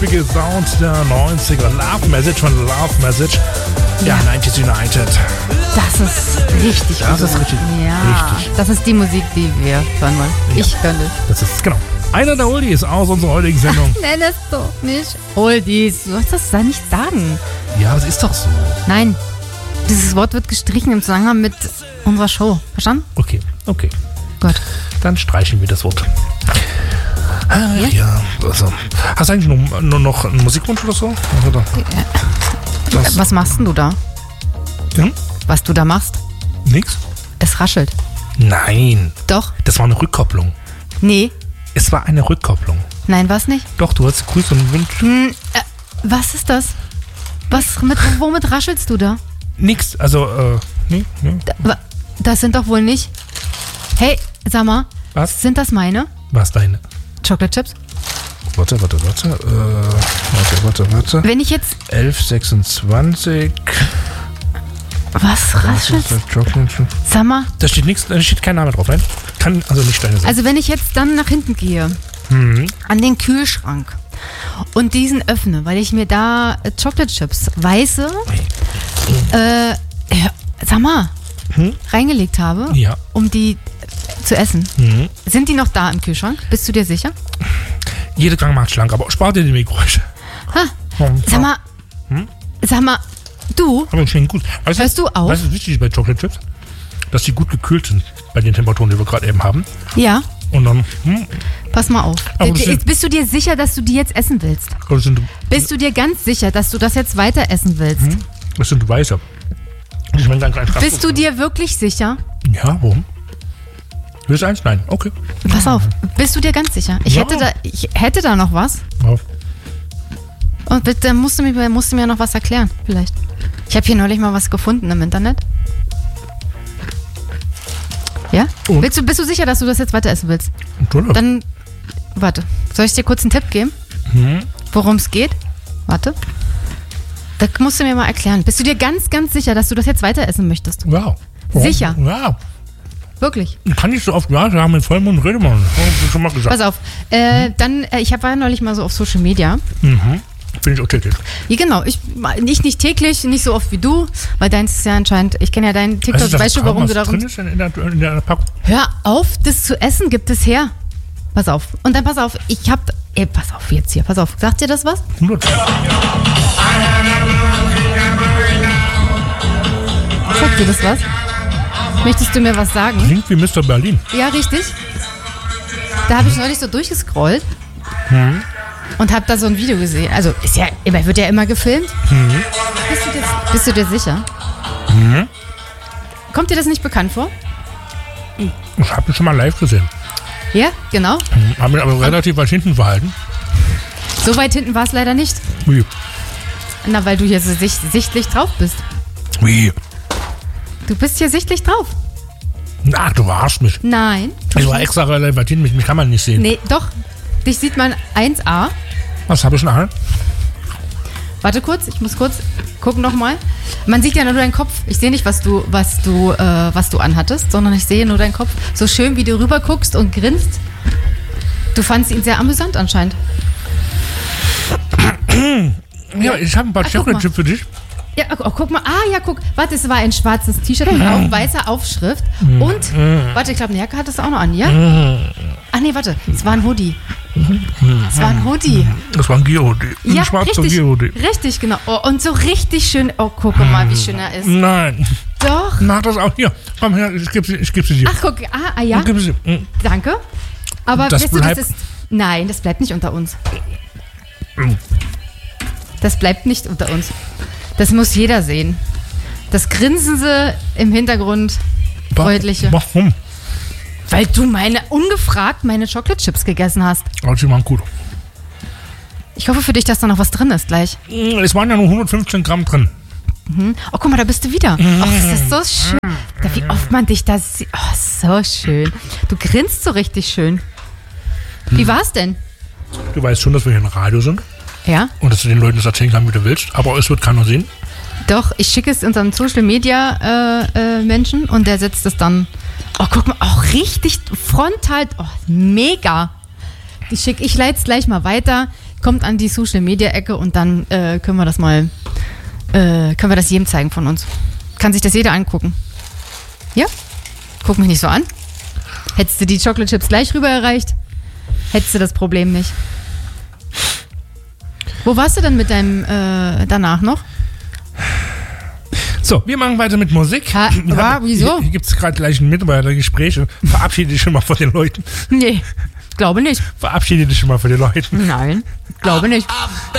Sound der 90er. Love Message von Love Message. Ja, 90s United. Das ist richtig gut. Das ist richtig. Ja, richtig. Das ist die Musik, die wir hören wollen. Ja. Ich höre das. Das ist, genau. Einer der Oldies aus unserer heutigen Sendung. Nenn es doch nicht Oldies. Du sollst das da nicht sagen. Ja, das ist doch so. Nein, dieses Wort wird gestrichen im Zusammenhang mit unserer Show. Verstanden? Okay. Gut. Dann streichen wir das Wort. Ja, also. Hast du eigentlich nur noch einen Musikwunsch oder so? Was machst denn du da? Hm? Was du da machst? Nix? Es raschelt. Nein. Doch? Das war eine Rückkopplung. Nee. Es war eine Rückkopplung. Nein, was nicht? Doch, du hast Grüße und Wünsche. Was ist das? Womit raschelst du da? Nix, also, nee. Das sind doch wohl nicht... Hey, sag mal. Was? Sind das meine? Was deine? Chocolate Chips? Warte. Wenn ich jetzt... 11,26. Was raschelt? Sag mal. Da steht nichts, da steht kein Name drauf, nein? Kann also nicht deine sein. Also wenn ich jetzt dann nach hinten gehe, an den Kühlschrank und diesen öffne, weil ich mir da Chocolate Chips, weiße, sag mal, reingelegt habe, Ja. um die zu essen. Sind die noch da im Kühlschrank? Bist du dir sicher? Jede Gang macht schlank, aber spart dir die Mikrogeräusche. Sag mal, du, Aber schön gut. Hörst du auf? Weißt du, was wichtig ist bei Chocolate Chips? Dass die gut gekühlt sind bei den Temperaturen, die wir gerade eben haben. ja, Und dann, pass mal auf. Aber das sind- Bist du dir sicher, dass du die jetzt essen willst? Bist du dir ganz sicher, dass du das jetzt weiter essen willst? das sind weiße. Ich meine, dann Bist du dir wirklich sicher? Ja, warum? Willst du eins? Nein. Okay. Pass auf, bist du dir ganz sicher? Ich Ja. hätte da noch was. Ja. Und dann musst du mir noch was erklären, vielleicht. Ich habe hier neulich mal was gefunden im Internet. Ja? Und? Bist du sicher, dass du das jetzt weiter essen willst? Natürlich. Dann, warte. Soll ich dir kurz einen Tipp geben? Worum es geht? Warte. Da musst du mir mal erklären. Bist du dir ganz, ganz sicher, dass du das jetzt weiter essen möchtest? Ja. Sicher? Ja. Wirklich? Kann nicht so oft ja sagen, mit Vollmund rede man. Hab ich schon mal gesagt. Pass auf. Ich war neulich mal so auf Social Media. Finde ich auch täglich. Ja, genau. Ich nicht täglich, nicht so oft wie du, weil deins ist ja anscheinend, ich kenne ja deinen TikTok, ich weiß schon, warum du da drin ist in der Packung? Hör auf, das zu essen, gibt es her. Pass auf. Und dann pass auf, pass auf jetzt hier, pass auf. Sagt dir das was? 100. Sagt dir das was? Möchtest du mir was sagen? Klingt wie Mr. Berlin. Ja, richtig. Da habe ich neulich so durchgescrollt und habe da so ein Video gesehen. Also wird ja immer gefilmt. Bist du dir sicher? Kommt dir das nicht bekannt vor? Ich habe ihn schon mal live gesehen. Ja, genau. Habe mich aber relativ weit hinten verhalten. So weit hinten war es leider nicht. Wie? Na, weil du hier so sichtlich drauf bist. Wie? Du bist hier sichtlich drauf. Ach, du verarschst mich. Nein. Ich war extra relativ weit hinten, mich kann man nicht sehen. Nee, doch. Dich sieht man 1A. Was habe ich schon an? Warte kurz, ich muss kurz gucken nochmal. Man sieht ja nur deinen Kopf. Ich sehe nicht, was du anhattest, sondern ich sehe nur deinen Kopf. So schön, wie du rüber guckst und grinst. Du fandst ihn sehr amüsant anscheinend. Ja, ich habe ein paar Chocolate Chips für dich. Ja, guck mal. Guck. Warte, es war ein schwarzes T-Shirt mit auch weißer Aufschrift. Und, warte, ich glaube, eine Jacke hattest du auch noch an, ja? Ach nee, warte, es war ein Hoodie. Es war ein Hoodie. Das war ein Geo-Hoodie. Ja, Ein schwarzer richtig, Geo-Hoodie. richtig, genau. Oh, und so richtig schön. Oh, guck mal, wie schön er ist. Nein. Doch. Mach das auch hier. Komm her, ich gebe sie dir. Ach, guck, ja. Ich gebe sie. Danke. Aber Das weißt du, bleibt- nein, das bleibt nicht unter uns. Das bleibt nicht unter uns. Das muss jeder sehen. Das Grinsende im Hintergrund, deutliche. Warum? Weil du ungefragt meine Chocolate Chips gegessen hast. Aber sie waren gut. Ich hoffe für dich, dass da noch was drin ist gleich. Es waren ja nur 115 Gramm drin. Oh, guck mal, da bist du wieder. Oh, das ist so schön. Wie oft man dich da sieht. Oh, so schön. Du grinst so richtig schön. Wie war's denn? Du weißt schon, dass wir hier im Radio sind Ja, und dass du den Leuten das erzählen kannst, wie du willst. Aber es wird keiner sehen. doch. Ich schicke es unserem Social Media Menschen und der setzt es dann. Oh, guck mal, auch richtig frontal. Oh, mega. Ich leite es gleich mal weiter. kommt an die Social-Media-Ecke und dann können wir das jedem zeigen von uns. Kann sich das jeder angucken. Ja? Guck mich nicht so an. Hättest du die Chocolate Chips gleich rüber erreicht, hättest du das Problem nicht. Wo warst du denn mit deinem danach noch? So, wir machen weiter mit Musik. Wieso? Hier gibt es gerade gleich ein Mitarbeitergespräch. Verabschiede dich schon mal von den Leuten. Nee, glaube nicht. Verabschiede dich schon mal von den Leuten. Nein, glaube nicht.